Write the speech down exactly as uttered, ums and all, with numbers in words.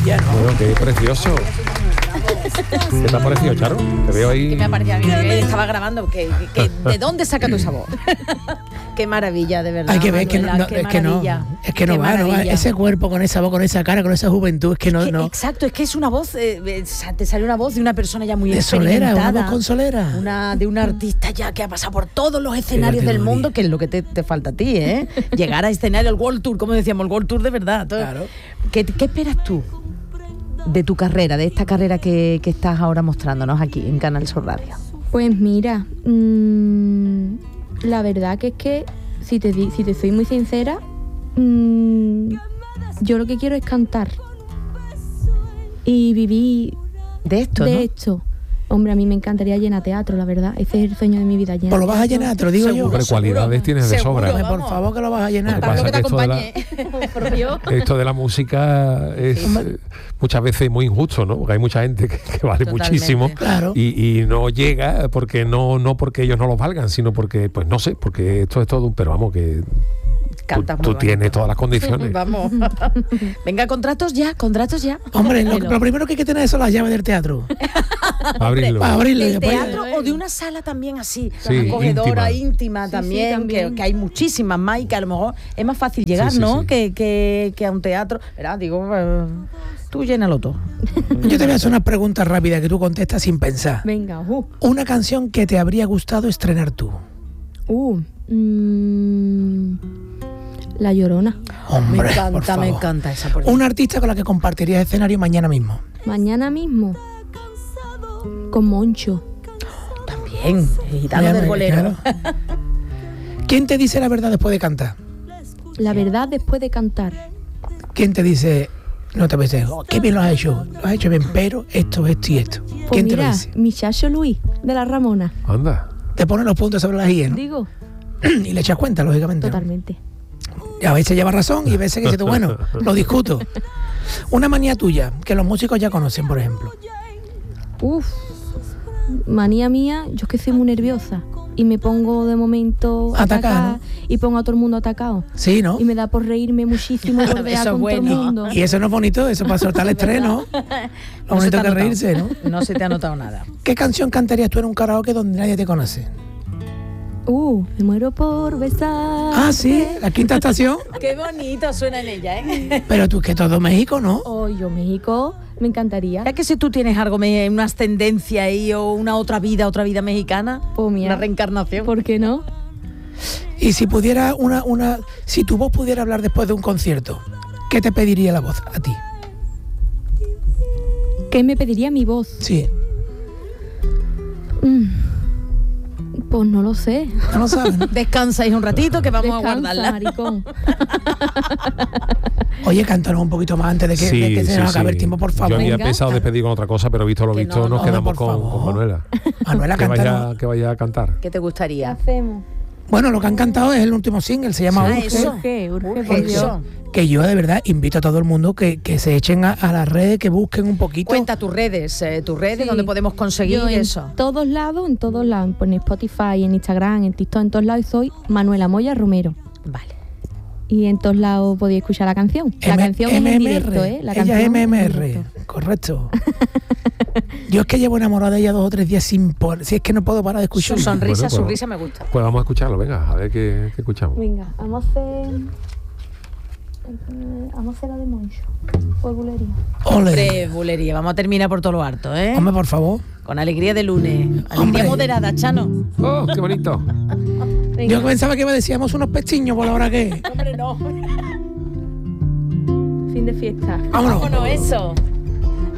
maravilla, ¿no? Bueno, qué precioso. ¿Qué te ha parecido, Charo? Te veo ahí. Que me ha parecido a mí, que estaba grabando. Que, que, ¿De dónde saca tu esa voz? Qué maravilla, de verdad. Hay que ver, Manuela, es que no, no, es que no, es que no va, no va, ese cuerpo con esa voz, con esa cara, con esa juventud, es que no, es que, no. Exacto, es que es una voz, eh, te sale una voz de una persona ya muy de experimentada. solera, una voz con solera. Una, de un artista ya que ha pasado por todos los escenarios del mundo, que es lo que te, te falta a ti, ¿eh? Llegar a escenario, el World Tour, como decíamos, el World Tour de verdad. Todo. Claro. ¿Qué, ¿Qué esperas tú de tu carrera, de esta carrera que, que estás ahora mostrándonos aquí en Canal Sur Radio? Pues mira, mmm, la verdad que es que Si te, si te soy muy sincera, mmm, yo lo que quiero es cantar y vivir de esto, de ¿no? esto. Hombre, a mí me encantaría llenar teatro, la verdad. Ese es el sueño de mi vida. Pues lo vas a llenar, te lo digo yo. Pero cualidades tienes de sobra. Hombre, por favor, que lo vas a llenar. Lo que pasa es que esto de, la, esto de la música es sí. eh, muchas veces muy injusto, ¿no? Porque hay mucha gente que, que vale Totalmente. muchísimo claro. y, y no llega porque no, no porque ellos no los valgan, sino porque, pues no sé, porque esto es todo un... Pero vamos, que... Tú, tú tienes todas las condiciones. Vamos. Venga, contratos ya, contratos ya. Hombre, lo, lo primero que hay que tener son las llaves del teatro. Para abrirlo. Para abrirlo. ¿Del teatro o de una sala también así? Sí, acogedora, íntima, íntima sí, también, sí, también. Que, que hay muchísimas más y que a lo mejor es más fácil llegar, sí, sí, ¿no? Sí. Que, que, que a un teatro. ¿Verdad? Digo, uh, tú llénalo todo. Yo te voy a hacer una pregunta rápida que tú contestas sin pensar. Venga. Uh. Una canción que te habría gustado estrenar tú. Uh. Mmm... La Llorona. Hombre, me encanta, me encanta esa por un artista con la que compartirías escenario mañana mismo. Mañana mismo. Con Moncho. También, gitano del bolero. Claro. ¿Quién te dice la verdad después de cantar? La verdad después de cantar. ¿Quién te dice, no te ves, oh, qué bien lo has hecho, lo has hecho bien, pero esto, esto y esto? Pues ¿Quién mira, te lo dice? Mi chacho Luis, de la Ramona. Anda. Te pone los puntos sobre las i, ¿no? Digo. Y le echas cuenta, lógicamente. Totalmente. ¿no? Y a veces lleva razón y a veces que dices tú, bueno, lo discuto. Una manía tuya, que los músicos ya conocen, por ejemplo. Uf, manía mía, yo es que soy muy nerviosa y me pongo de momento a atacar, ¿no? Y pongo a todo el mundo atacado. Sí, ¿no? Y me da por reírme muchísimo y bordear con bueno. todo el mundo. Y eso no es bonito, eso para soltar el estrés, ¿no? Lo no bonito que reírse, ¿no? No se te ha notado nada. ¿Qué canción cantarías tú en un karaoke donde nadie te conoce? Uh, me muero por besar. Ah, sí, la Quinta Estación. Qué bonito suena en ella, ¿eh? Pero tú, que todo México, ¿no? Oh, yo México, me encantaría. Es que si tú tienes algo, una ascendencia ahí o una otra vida, otra vida mexicana, pues mira, una reencarnación. ¿Por qué no? Y si pudiera una, una, si tu voz pudiera hablar después de un concierto, ¿qué te pediría la voz a ti? ¿Qué me pediría mi voz? Sí. Mm. Pues no lo sé. No lo sabes, ¿no? Descansáis un ratito que vamos Descansa, a guardarla. Maricón. Oye, cántanos un poquito más antes de que, sí, de que se sí, nos acabe sí. el tiempo, por favor. Yo había Venga. pensado despedir con otra cosa, pero visto lo Que visto, no, nos no, quedamos por con, favor. con Manuela. Manuela, que, cántanos. vaya, que vaya a cantar. ¿Qué te gustaría? ¿Qué hacemos? Bueno, lo que han cantado es el último single, se llama Ah, Urge, eso. Urge, urge, Urge, por Dios. eso. que yo de verdad invito a todo el mundo que, que se echen a, a las redes, que busquen un poquito. Cuenta tus redes, eh, tus redes Sí. donde podemos conseguir Yo en eso. todos lados, en todos lados, pues en Spotify, en Instagram, en TikTok, en todos lados soy Manuela Moya Romero. Vale. Y en todos lados podéis escuchar la canción. La M- canción M M R. es en directo, ¿eh? La Ella canción es M M en R, directo. correcto. Yo es que llevo enamorada de ella dos o tres días sin por... Si es que no puedo parar de escuchar. Su sonrisa, Bueno, su pues- risa me gusta. Pues vamos a escucharlo, venga, a ver qué, qué escuchamos. Venga, vamos a hacer... Vamos a hacer la de Moncho. Fue bulería. Ole. Hombre, bulería. Vamos a terminar por todo lo harto, ¿eh? Hombre, por favor. Con alegría de lunes. Alegría Hombre. moderada, Chano. ¡Oh, qué bonito! Venga. Yo pensaba que me decíamos unos pestiños por la hora que... Hombre, no. Fin de fiesta. Vámonos. Vámonos, eso.